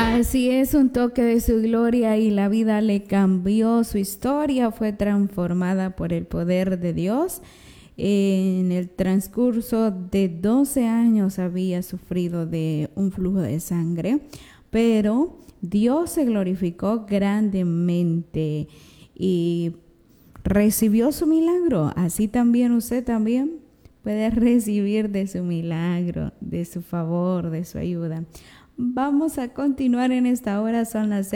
Así es, un toque de su gloria y la vida le cambió, su historia fue transformada por el poder de Dios. En el transcurso de 12 años había sufrido de un flujo de sangre, pero Dios se glorificó grandemente y recibió su milagro. Así también usted también puede recibir de su milagro, de su favor, de su ayuda. Vamos a continuar en esta hora, son las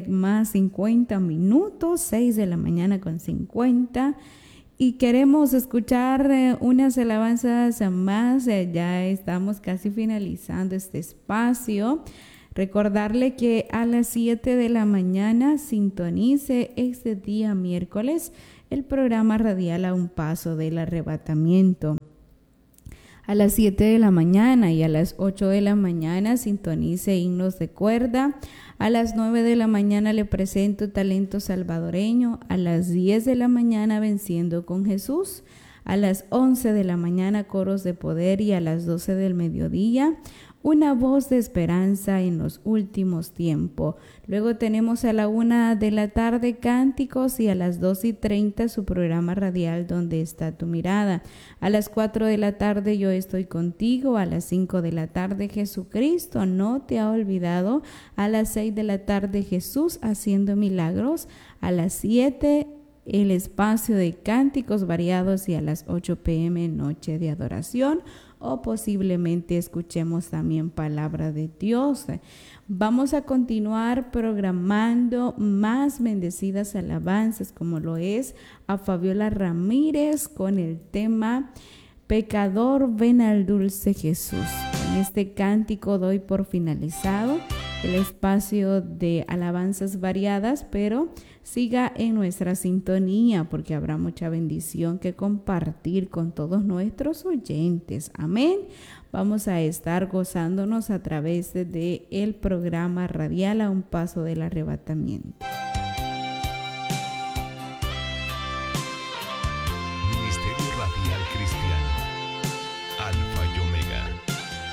6:50, 6 de la mañana con 50. Y queremos escuchar unas alabanzas más, ya estamos casi finalizando este espacio. Recordarle que a las 7 de la mañana sintonice este día miércoles el programa radial A un Paso del Arrebatamiento. A las 7 de la mañana y a las 8 de la mañana sintonice Himnos de Cuerda. A las 9 de la mañana le presento Talento Salvadoreño. A las 10 de la mañana Venciendo con Jesús. A las 11 de la mañana Coros de Poder y a las 12 del mediodía Una Voz de Esperanza en los Últimos Tiempos. Luego tenemos a la 1 de la tarde Cánticos y a las 2:30 su programa radial Donde está tu mirada. A las 4 de la tarde Yo estoy contigo. A las 5 de la tarde Jesucristo no te ha olvidado. A las 6 de la tarde Jesús haciendo milagros. A las 7 el espacio de cánticos variados y a las 8 p.m. noche de adoración. O posiblemente escuchemos también palabra de Dios. Vamos a continuar programando más bendecidas alabanzas, como lo es a Fabiola Ramírez con el tema Pecador, ven al dulce Jesús. En este cántico doy por finalizado el espacio de alabanzas variadas, pero siga en nuestra sintonía porque habrá mucha bendición que compartir con todos nuestros oyentes. Amén. Vamos a estar gozándonos a través de el programa radial A un Paso del Arrebatamiento.